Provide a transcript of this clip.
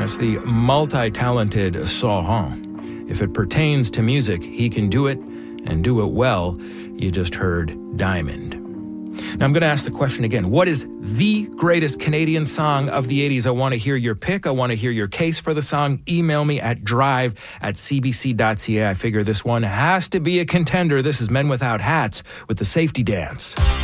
That's the multi-talented Sauron. If it pertains to music, he can do it and do it well. You just heard Diamond. Now I'm going to ask the question again. What is the greatest Canadian song of the 80s? I want to hear your pick. I want to hear your case for the song. Email me at drive@cbc.ca. I figure this one has to be a contender. This is Men Without Hats with the Safety Dance.